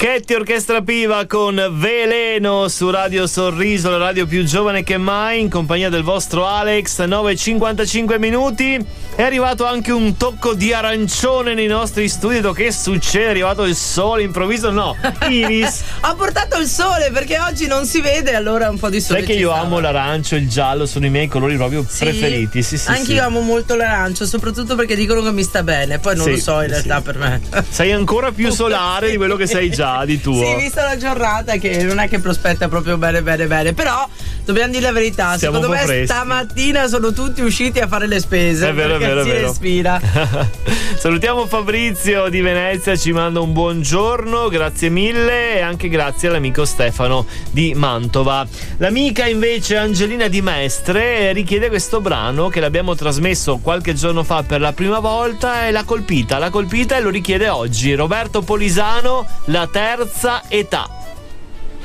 Chetti Orchestra Piva con Veleno su Radio Sorriso, la radio più giovane che mai, in compagnia del vostro Alex. 9:55 minuti. È arrivato anche un tocco di arancione nei nostri studi. Che succede? È arrivato il sole improvviso? No, Iris ha portato il sole perché oggi non si vede, allora un po' di sole. sai che io amo l'arancio e il giallo, sono i miei colori proprio preferiti. Sì, anche io amo molto l'arancio, soprattutto perché dicono che mi sta bene. Poi non lo so in realtà per me. Sei ancora più solare di quello che sei già di tuo. Sì, vista la giornata che non è che prospetta proprio bene. Però dobbiamo dire la verità, siamo secondo me freschi. Stamattina sono tutti usciti a fare le spese. È vero, si respira. Salutiamo Fabrizio di Venezia, ci manda un buongiorno, grazie mille, e anche grazie all'amico Stefano di Mantova. L'amica invece Angelina di Mestre richiede questo brano che l'abbiamo trasmesso qualche giorno fa per la prima volta e l'ha colpita e lo richiede oggi. Roberto Polisano, La terza età.